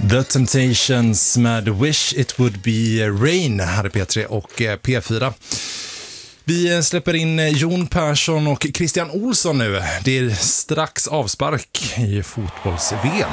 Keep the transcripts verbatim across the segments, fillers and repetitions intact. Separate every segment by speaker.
Speaker 1: The Temptations med Wish It Would Be Rain här i P tre och P fyra. Vi släpper in Jon Persson och Christian Olsson nu. Det är strax avspark i fotbolls-V M.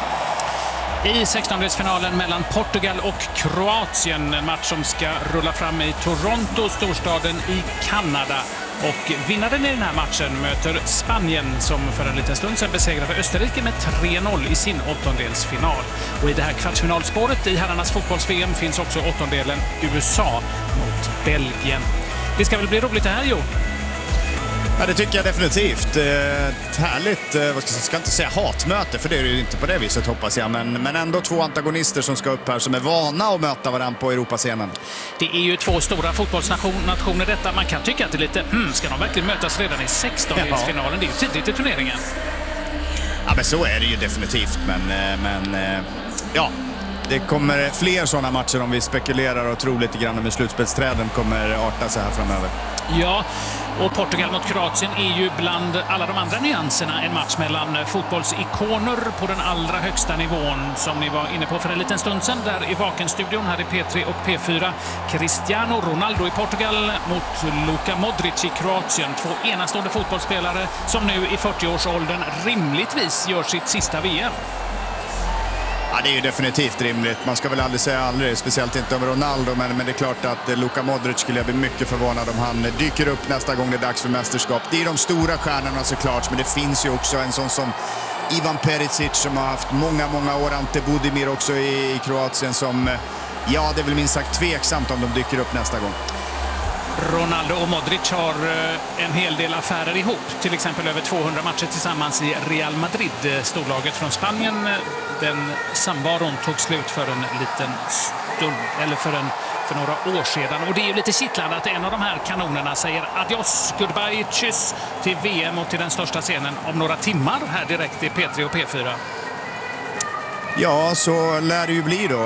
Speaker 2: I sextondelsfinalen mellan Portugal och Kroatien, en match som ska rulla fram i Toronto, storstaden i Kanada. Och vinnaren i den här matchen möter Spanien som för en liten stund sedan besegrade Österrike med tre noll i sin åttondelsfinal. Och i det här kvartsfinalspåret i herrarnas fotbolls-V M finns också åttondelen U S A mot Belgien. Det ska väl bli roligt det här, Jo?
Speaker 3: Ja, det tycker jag definitivt. Ett härligt, vad ska jag ska inte säga hatmöte, för det är det ju inte på det viset hoppas jag, men, men ändå två antagonister som ska upp här som är vana att möta varandra på Europascenen.
Speaker 2: Det är ju två stora fotbollsnationer detta. Man kan tycka att det är lite, hmm, ska de verkligen mötas redan i sextondelsfinalen? Det är ju tidigt i turneringen.
Speaker 3: Ja, men så är det ju definitivt, men, men ja, det kommer fler sådana matcher om vi spekulerar och tror lite grann om hur slutspelsträden kommer arta sig här framöver.
Speaker 2: Ja, och Portugal mot Kroatien är ju bland alla de andra nyanserna en match mellan fotbollsikoner på den allra högsta nivån, som ni var inne på för en liten stund sedan där i Vakenstudion här i P tre och P fyra. Cristiano Ronaldo i Portugal mot Luka Modric i Kroatien. Två enastående fotbollsspelare som nu i fyrtioårsåldern rimligtvis gör sitt sista V M.
Speaker 3: Ja, det är ju definitivt rimligt. Man ska väl aldrig säga aldrig, speciellt inte om Ronaldo, men, men det är klart att Luka Modric skulle jag bli mycket förvånad om han dyker upp nästa gång det är dags för mästerskap. Det är de stora stjärnorna såklart, men det finns ju också en sån som Ivan Perisic som har haft många, många år, Ante Budimir också i, i Kroatien som, ja, det är väl minst sagt tveksamt om de dyker upp nästa gång.
Speaker 2: Ronaldo och Modric har en hel del affärer ihop. Till exempel över tvåhundra matcher tillsammans i Real Madrid. Storlaget från Spanien, den samvaron tog slut för en liten stund, eller för, en, för några år sedan. Och det är ju lite kittlande att en av de här kanonerna säger adios, goodbye, tschüss till V M och till den största scenen om några timmar här direkt i P tre och P fyra.
Speaker 3: Ja, så lär det ju bli då.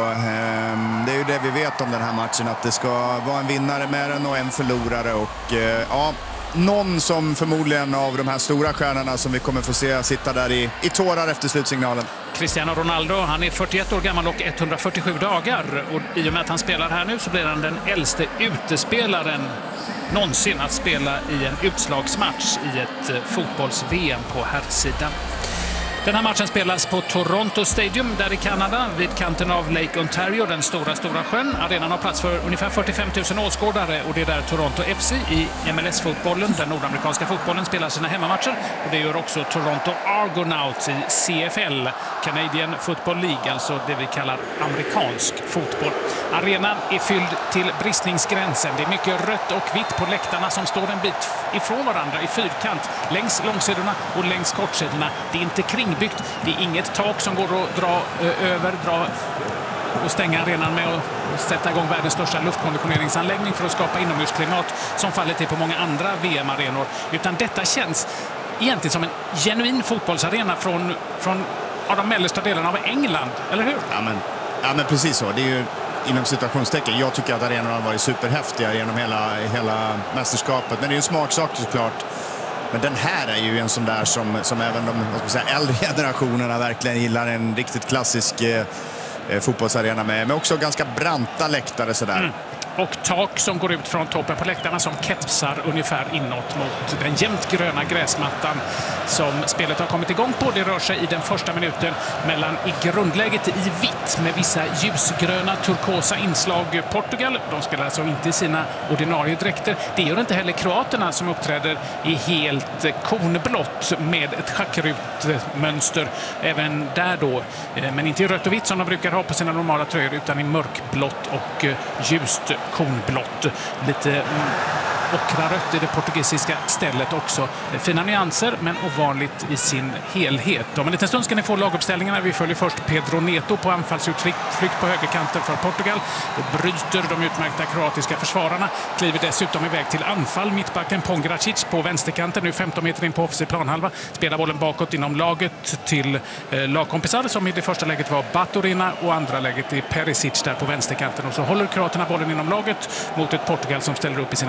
Speaker 3: Det är ju det vi vet om den här matchen, att det ska vara en vinnare med den och en förlorare. Och ja, någon som förmodligen av de här stora stjärnorna som vi kommer få se sitta där i, i tårar efter slutsignalen.
Speaker 2: Cristiano Ronaldo, han är fyrtioett år gammal och etthundrafyrtiosju dagar. Och i och med att han spelar här nu så blir han den äldste utespelaren någonsin att spela i en utslagsmatch i ett fotbolls-V M på herrsidan. Den här matchen spelas på Toronto Stadium där i Kanada vid kanten av Lake Ontario, den stora, stora sjön. Arenan har plats för ungefär fyrtiofem tusen åskådare och det är där Toronto F C i M L S-fotbollen, den nordamerikanska fotbollen, spelar sina hemmamatcher. Och det gör också Toronto Argonauts i C F L, Canadian Football League, alltså det vi kallar amerikansk fotboll. Arenan är fylld till bristningsgränsen. Det är mycket rött och vitt på läktarna som står en bit ifrån varandra i fyrkant längs långsidorna och längs kortsidorna. Det är inte kringbyggt. Det är inget tak som går att dra över, dra och stänga arenan med att sätta igång världens största luftkonditioneringsanläggning för att skapa inomhusklimat som fallet är på många andra V M-arenor. Utan detta känns egentligen som en genuin fotbollsarena från, från av de mellersta delarna av England, eller hur?
Speaker 3: Ja, men, ja, men precis så. Det är ju inom situationstecken. Jag tycker att arenorna har varit superhäftiga genom hela, hela mästerskapet. Men det är ju en smart sak såklart. Men den här är ju en sån där som, som även de vad ska jag säga, äldre generationerna verkligen gillar. En riktigt klassisk eh, fotbollsarena med, med också ganska branta läktare sådär. Mm.
Speaker 2: Och tak som går ut från toppen på läktarna som kepsar ungefär inåt mot den jämnt gröna gräsmattan som spelet har kommit igång på. Det rör sig i den första minuten mellan i grundläget i vitt med vissa ljusgröna turkosa inslag. Portugal, de spelar alltså inte i sina ordinarie dräkter. Det gör inte heller kroaterna som uppträder i helt kornblått med ett schackrutmönster även där då. Men inte i rött och vitt som de brukar ha på sina normala tröjor utan i mörkblått och ljust kornblått. Lite mm, ockrarött i det portugisiska stället också. Fina nyanser men ovanligt i sin helhet. Om en liten stund ska ni få laguppställningarna. Vi följer först Pedro Neto på anfallsutflykt på högerkanten för Portugal. Och bryter de utmärkta kroatiska försvararna. Kliver dessutom iväg till anfall. Mittbacken Pongracic på vänsterkanten. Nu femton meter in på offensiv planhalva. Spelar bollen bakåt inom laget till eh, lagkompisar som i det första läget var Baturina och andra läget i Perisic där på vänsterkanten. Och så håller kroaterna bollen inom laget mot ett Portugal som ställer upp i sina defensiva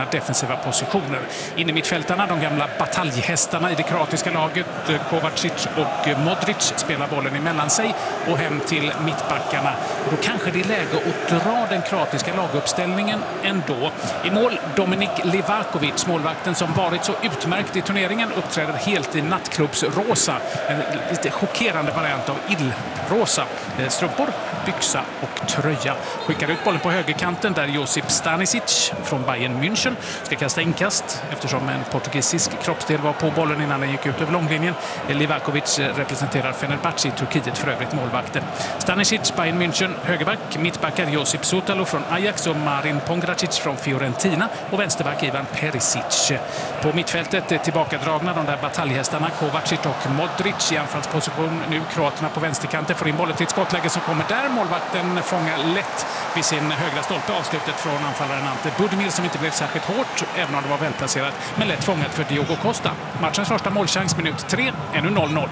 Speaker 2: offensiva positioner. In i mittfältarna, de gamla bataljhästarna i det kroatiska laget, Kovacic och Modric spelar bollen emellan sig och hem till mittbackarna. Och då kanske det är läge att dra den kroatiska laguppställningen ändå. I mål Dominik Livakovic, målvakten som varit så utmärkt i turneringen, uppträder helt i nattklubbsrosa. En lite chockerande variant av illrosa. Strumpor, byxa och tröja. Skickar ut bollen på högerkanten där Josip Stanisic från Bayern München ska kasta inkast eftersom en portugisisk kroppsdel var på bollen innan den gick ut över långlinjen. Livakovic representerar Fenerbahce i Turkiet, för övrigt målvakten. Stanisic, Bayern München, högerback. Mittbackar Josip Sutalo från Ajax och Marin Pongracic från Fiorentina och vänsterback Ivan Perisic. På mittfältet tillbakadragna de där bataljhästarna Kovacic och Modric i anfallsposition. Nu kroaterna på vänsterkanten får in bollen till ett skottläge som kommer där. Målvakten fångar lätt vid sin högra stolpe avslutet från anfallaren Ante Budimir som inte blev särskilt hårt, även om det var välplacerat, men lätt fångat för Diogo Costa. Matchens första målchans, minut tre, ännu noll noll.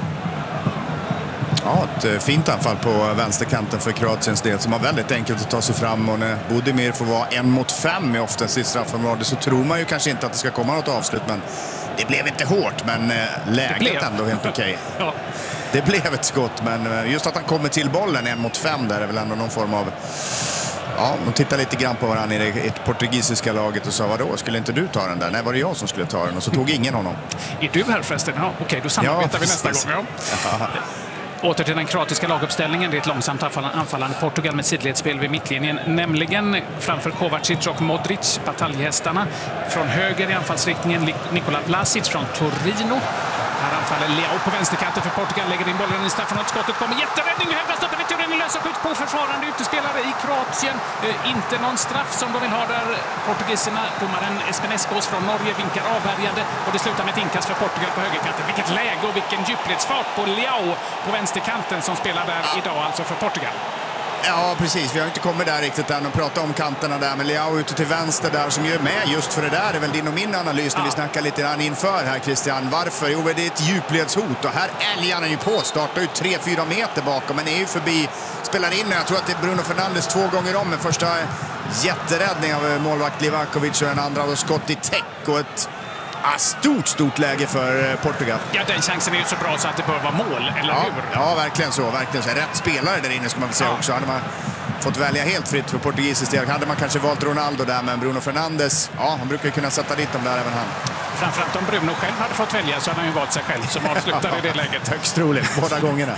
Speaker 3: Ja, ett fint anfall på vänsterkanten för Kroatiens del som har väldigt enkelt att ta sig fram, och när Budimir får vara en mot fem i offensivt straffområde så tror man ju kanske inte att det ska komma något avslut, men det blev inte hårt, men läget ändå helt okej. Okay.
Speaker 2: Ja.
Speaker 3: Det blev ett skott, men just att han kommer till bollen en mot fem där är väl ändå någon form av... Ja, de tittar lite grann på varandra i det portugisiska laget och sa, vadå, skulle inte du ta den där? Nej, var det jag som skulle ta den? Och så tog ingen honom.
Speaker 2: Är du här förresten? Ja, okej, okay, då samarbetar ja, vi nästa gång. Ja. Åter till den kroatiska laguppställningen. Det är ett långsamt anfallande Portugal med sidledsspel vid mittlinjen. Nämligen framför Kovacic och Modric, bataljhästarna. Från höger i anfallsriktningen Nikola Vlasic från Torino. Här anfaller Leao på vänsterkanten för Portugal. Lägger in bollen i straffområdet. Skottet kommer. Jätteräddning. Högra stoppen i turen. Lösa skjut på försvarande utespelare i Kroatien. Eh, inte någon straff som de vill ha där. Portugiserna, domaren Espeneskos från Norge vinkar avvärjande. Och det slutar med ett inkast för Portugal på högerkanten. Vilket läge och vilken djupledsfart på Leao på vänsterkanten som spelar där idag, alltså för Portugal.
Speaker 3: Ja, precis. Vi har inte kommit där riktigt än och pratat om kanterna där. Men Leao ute till vänster där som gör med just för det där är väl din och min analys när ja. vi snackar lite grann inför här, Christian. Varför? Jo, det är ett djupledshot och här älgar han ju på. Startar ju tre fyra meter bakom men är ju förbi, spelar in. Jag tror att det är Bruno Fernandes två gånger om. En första jätteräddning av målvakt Livakovic och en andra och skott i täck och ett Ah, stort, stort läge för Portugal.
Speaker 2: Ja, den chansen är ju så bra så att det bör vara mål, eller
Speaker 3: ja,
Speaker 2: hur?
Speaker 3: Ja, verkligen så. Verkligen så. Rätt spelare där inne ska man väl säga ja. också. Hade man fått välja helt fritt för portugisiskt del hade man kanske valt Ronaldo där, men Bruno Fernandes, ja, han brukar ju kunna sätta dit dem där även han.
Speaker 2: Framförallt om Bruno själv hade fått välja så hade han ju valt sig själv som avslutar i det läget.
Speaker 3: Högst troligt, båda gångerna.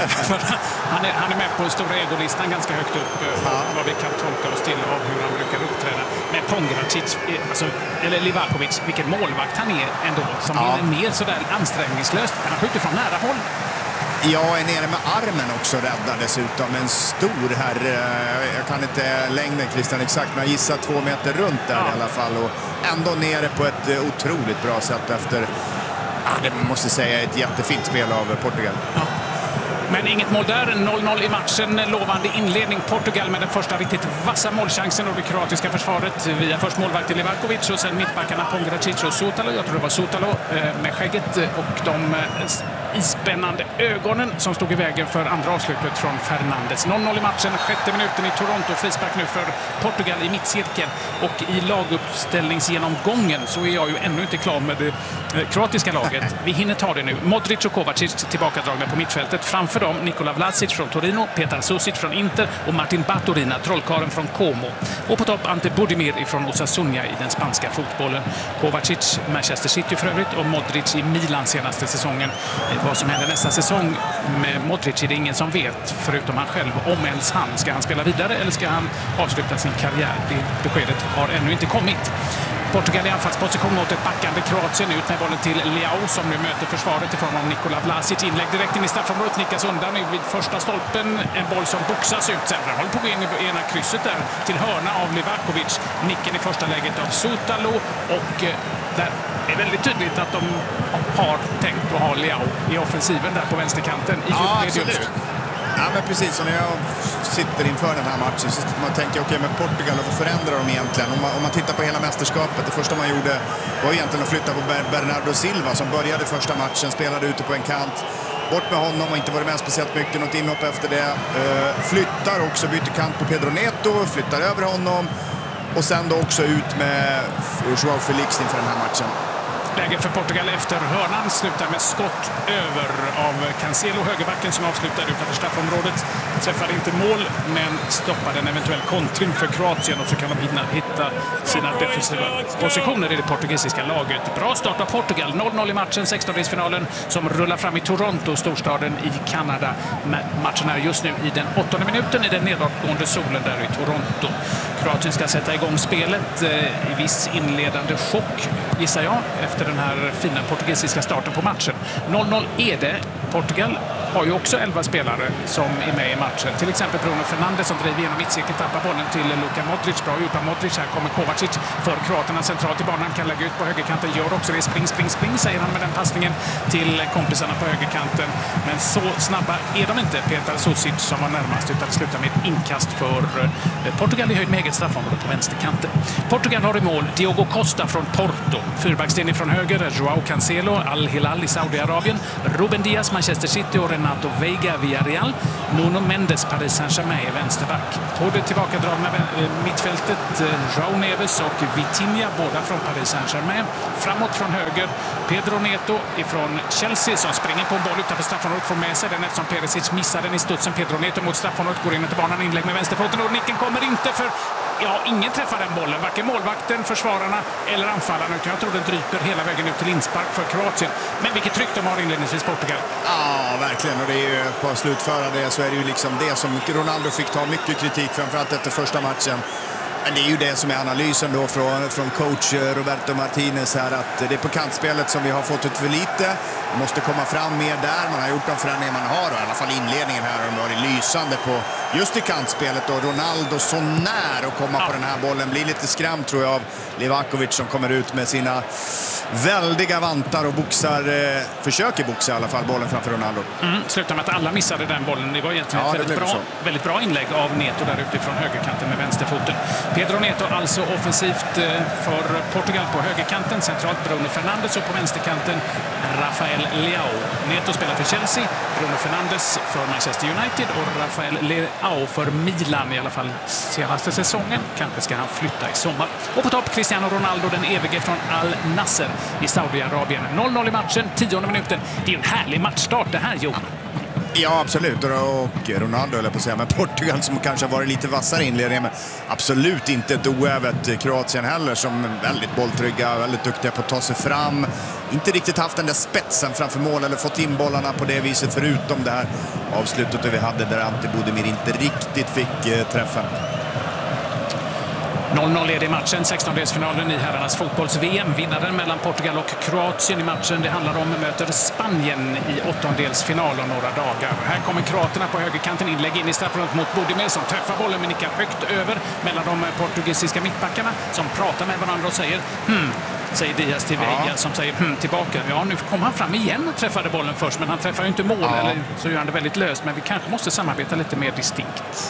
Speaker 2: han, är, han är med på stora egolistan ganska högt upp, ja. vad vi kan tolka oss till av hur han brukar uppträda. Men Pongracic, alltså, eller Livakovic, vilken målvakt han är ändå, som ja. vinner ner sådär ansträngningslöst. Han skjuter från nära håll.
Speaker 3: Ja, är nere med armen också räddad dessutom. En stor här, jag kan inte längden Christian exakt, men jag gissar två meter runt där ja. i alla fall. Och ändå nere på ett otroligt bra sätt efter, ja, det måste säga, ett jättefint spel av Portugal. Ja.
Speaker 2: Men inget mål där, noll noll i matchen. Lovande inledning Portugal med den första riktigt vassa målchansen och det kroatiska försvaret via först målvakt Livakovic och sen mittbackarna Pongracic och Sutalo. Jag tror det var Sutalo med skägget och de ispännande ögonen som stod i vägen för andra avslutet från Fernandes. noll noll i matchen, sjätte minuten i Toronto. Frispark nu för Portugal i mittcirkeln. Och i laguppställningsgenomgången så är jag ju ännu inte klar med det kroatiska laget. Vi hinner ta det nu. Modric och Kovacic tillbakadragna på mittfältet. Framför dem Nikola Vlasic från Torino, Petar Susic från Inter och Martin Baturina, trollkaren från Como. Och på topp Ante Budimir från Osasuna i den spanska fotbollen. Kovacic, Manchester City för övrigt, och Modric i Milan senaste säsongen. Vad som händer nästa säsong med Modric är det ingen som vet, förutom han själv, om ens han. Ska han spela vidare eller ska han avsluta sin karriär? Det beskedet har ännu inte kommit. Portugal i anfallsposition mot ett backande Kroatien, ut med bollen till Leao som nu möter försvaret ifrån av Nikola Vlasic. Inlägg direkt in i straffområdet, nickas undan vid första stolpen. En boll som boxas ut sen. Han håller på att gå in i ena krysset där till hörna av Livakovic. Nicken i första läget av Sutalo och där är väldigt tydligt att de har tänkt att ha Leao i offensiven där på vänsterkanten. I
Speaker 3: ja, absolut. Ja, men precis som jag sitter inför den här matchen så man tänker, okej, okay, men Portugal, vad förändrar de egentligen? Om man, om man tittar på hela mästerskapet, det första man gjorde var egentligen att flytta på Bernardo Silva som började första matchen, spelade ute på en kant. Bort med honom och inte varit med speciellt mycket, något inhopp efter det. Uh, flyttar också, byter kant på Pedro Neto, flyttar över honom. och sen då också ut med Joao Felix inför den här matchen.
Speaker 2: Läge för Portugal efter hörnan slutar med skott över av Cancelo, högerbacken, som avslutar utanför straffområdet. Träffar inte mål, men stoppar en eventuell kontring för Kroatien, och så kan de hitta sina defensiva positioner i det portugisiska laget. Bra start av Portugal. noll noll i matchen, sextondelsfinalen som rullar fram i Toronto, storstaden i Kanada. Matchen är just nu i den åttonde minuten i den nedåtgående solen där i Toronto. Kroatien ska sätta igång spelet i viss inledande chock, gissar jag, efter den här fina portugisiska starten på matchen. noll noll är det. Portugal har ju också elva spelare som är med i matchen. Till exempel Bruno Fernandes som driver genom mittcirkeln, tappar bollen till Luka Modric. Bra gjort av Modric. Här kommer Kovacic för kroaterna centralt i banan. Kan lägga ut på högerkanten. Gör också det. Spring, spring, spring, säger han med den passningen till kompisarna på högerkanten. Men så snabba är de inte. Petar Susic som var närmast, utan slutar med ett inkast för Portugal i höjd med eget straffområde på vänsterkanten. Portugal har i mål Diogo Costa från Porto. Fyrbackslinje från höger, Joao Cancelo, Al-Hilal i Saudiarabien, Ruben Diaz, Manchester City och Renato Veiga, Villarreal. Nuno Mendes, Paris Saint-Germain, vänsterback. På det tillbakadragna mittfältet, João Neves och Vitinha, båda från Paris Saint-Germain. Framåt från höger, Pedro Neto ifrån Chelsea som springer på en boll utanför straffområdet, får med sig den eftersom Perisic missar den i studsen. Pedro Neto mot straffområdet, går in till banan, inlägg med vänsterfoten, och nicken kommer inte för... Ja, ingen träffar den bollen. Varken målvakten, försvararna eller anfallarna. Utan jag tror den dryper hela vägen ut till inspark för Kroatien. Men vilket tryck de har inledningsvis, Portugal.
Speaker 3: Ja, verkligen. Och det är ju på att slutföra det så är det ju liksom det som Ronaldo fick ta mycket kritik, framförallt efter första matchen. Men det är ju det som är analysen då från, från coach Roberto Martinez här, att det är på kantspelet som vi har fått ut för lite. Man måste komma fram mer där. Man har gjort de förändringar man har, och i alla fall inledningen här har de varit lysande på just i kantspelet. Och Ronaldo så när att komma ja. på den här bollen. Blir lite skrämd tror jag av Livakovic som kommer ut med sina väldiga vantar och boxar, eh, försöker boxa i alla fall bollen framför Ronaldo.
Speaker 2: Mm, slutar med att alla missade den bollen. Det var egentligen ja, ett väldigt bra, väldigt bra inlägg av Neto där utifrån högerkanten med vänsterfoten. Pedro Neto alltså offensivt för Portugal på högerkanten. Centralt Bruno Fernandes och på vänsterkanten Rafael Leao. Neto spelar för Chelsea, Bruno Fernandes för Manchester United och Rafael Leao för Milan, i alla fall senaste säsongen. Kanske ska han flytta i sommar. Och på topp Cristiano Ronaldo, den evige från Al Nasser i Saudiarabien. noll noll i matchen, tionde minuten. Det är ju en härlig matchstart det här, Jon.
Speaker 3: Ja, absolut. Och Ronaldo, eller på att säga, men Portugal som kanske har varit lite vassare i inledningen, men absolut inte ett oävet Kroatien heller, som är väldigt bolltrygga, väldigt duktiga på att ta sig fram. Inte riktigt haft den där spetsen framför mål eller fått in bollarna på det viset, förutom det här avslutet vi hade där Ante Budimir inte riktigt fick eh, träffa.
Speaker 2: noll noll är det i matchen, sextondelsfinalen i herrarnas fotbolls-V M. Vinnaren mellan Portugal och Kroatien i matchen det handlar om möter Spanien i åttondelsfinal om några dagar. Här kommer kroaterna på högerkanten, inlägg in i straffområdet mot Budimir som träffar bollen men nickar högt över mellan de portugisiska mittbackarna som pratar med varandra och säger hmm, säger Diaz till Veiga ja. som säger hmm, tillbaka. Ja, nu kom han fram igen och träffade bollen först, men han träffar ju inte mål, ja. eller så gör han det väldigt löst, men vi kanske måste samarbeta lite mer distinkt.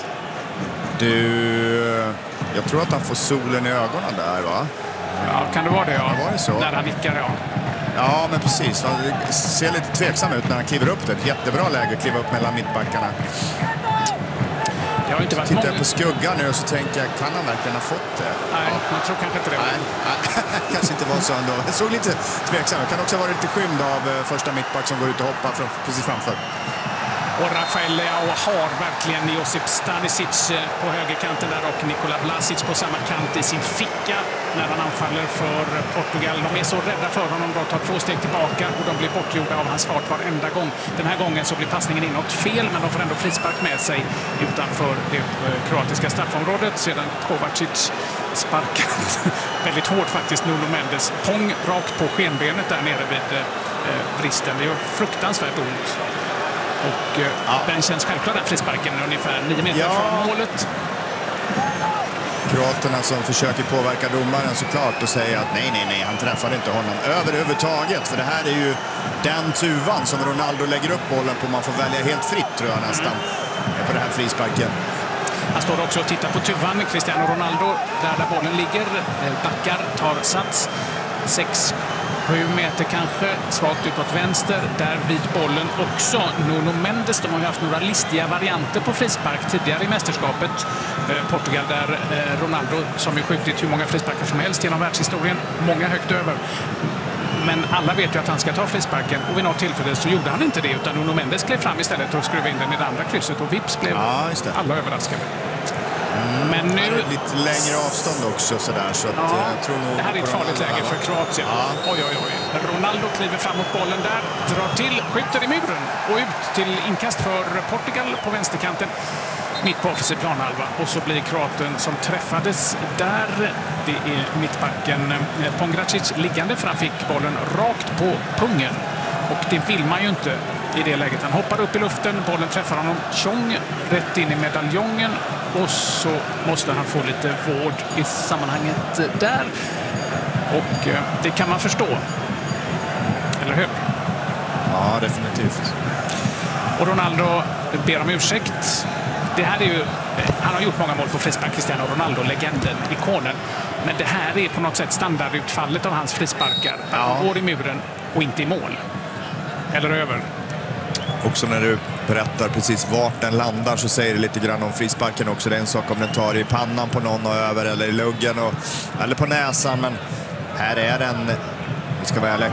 Speaker 3: Du, jag tror att han får solen i ögonen där, va?
Speaker 2: Ja, kan det vara det, ja.
Speaker 3: Det var det så.
Speaker 2: När han nickar, ja.
Speaker 3: Ja, men precis. Han ser lite tveksam ut när han kliver upp det. Ett jättebra läge att kliva upp mellan mittbackarna.
Speaker 2: Det har inte varit
Speaker 3: Tittar
Speaker 2: många...
Speaker 3: jag på skuggan nu och så tänker jag, kan han verkligen ha fått det?
Speaker 2: Nej, ja. man tror kanske inte det.
Speaker 3: Nej, kanske inte var så ändå. Jag såg lite tveksam. Jag kan också vara lite skymd av första mittback som går ut och hoppar precis framför.
Speaker 2: Och Rafael Leao har verkligen Josip Stanisic på högerkanten där och Nikola Vlasic på samma kant i sin ficka när han anfaller för Portugal. De är så rädda för honom, de tar två steg tillbaka och de blir bortgjorda av hans fart varenda gång. Den här gången så blir passningen inåt fel, men de får ändå frispark med sig utanför det kroatiska straffområdet. Sedan Kovacic sparkat väldigt hårt faktiskt Nuno Mendes. Pong rakt på skenbenet där nere vid eh, vristen. Det gör fruktansvärt ont. Och eh, ja. den känns självklart den frisparken ungefär nio meter ja. från målet.
Speaker 3: Kroaterna som försöker påverka domaren såklart och säger att nej, nej, nej, han träffade inte honom överhuvudtaget. För det här är ju den tuvan som Ronaldo lägger upp bollen på. Man får välja helt fritt, tror jag nästan, mm. på den här frisparken.
Speaker 2: Han står också och tittar på tuvan. Cristiano Ronaldo, där, där bollen ligger, backar, tar sats. Sex Sju meter kanske, svagt utåt vänster. Där vid bollen också Nuno Mendes. De har ju haft några listiga varianter på frispark tidigare i mästerskapet. Eh, Portugal där eh, Ronaldo, som ju skjutit hur många frisparkar som helst genom världshistorien, många högt över. Men alla vet ju att han ska ta frisparken och vid något tillfälle så gjorde han inte det, utan Nuno Mendes klev fram istället och skruvade in den i det andra krysset och vips blev
Speaker 3: ja,
Speaker 2: alla överraskade.
Speaker 3: Mm,
Speaker 2: men nu...
Speaker 3: lite längre avstånd också sådär, så att,
Speaker 2: ja,
Speaker 3: jag tror nog
Speaker 2: det här är ett farligt läge för Kroatien. Ja. Oj, oj, oj. Ronaldo kliver fram mot bollen där, drar till, skjuter i muren och ut till inkast för Portugal på vänsterkanten. Mitt på offensiv planhalva. Och så blir kroaten som träffades där. Det är mittbacken Pongracic liggande, för han fick bollen rakt på pungen. Och det vill man ju inte i det läget. Han hoppar upp i luften, bollen träffar honom tjong rätt in i medaljongen. Och så måste han få lite vård i sammanhanget där. Och det kan man förstå. Eller hur?
Speaker 3: Ja, definitivt.
Speaker 2: Och Ronaldo ber om ursäkt. Det här är ju, han har gjort många mål på frispark, Cristiano Ronaldo, legenden, ikonen. Men det här är på något sätt standardutfallet av hans frisparkar. Han ja. går i muren och inte i mål. Eller över.
Speaker 3: Också när du berättar precis vart den landar så säger det lite grann om frisparken också. Det är en sak om den tar i pannan på någon och över, eller i luggen och, eller på näsan. Men här är den, vi ska vara ärliga,